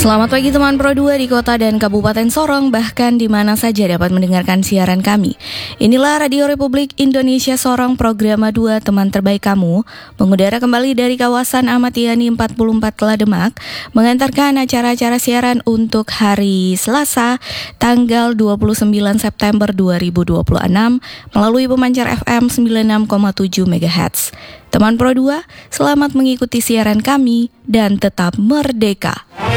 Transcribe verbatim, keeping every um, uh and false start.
Selamat pagi teman Pro dua di kota dan Kabupaten Sorong, bahkan di mana saja dapat mendengarkan siaran kami. Inilah Radio Republik Indonesia Sorong, Programa dua Teman Terbaik Kamu, mengudara kembali dari kawasan Ahmad Yani empat puluh empat Kelademak, mengantarkan acara-acara siaran untuk hari Selasa, tanggal dua puluh sembilan September dua ribu dua puluh enam, melalui pemancar F M sembilan puluh enam koma tujuh megahertz. Teman Pro dua, selamat mengikuti siaran kami dan tetap merdeka.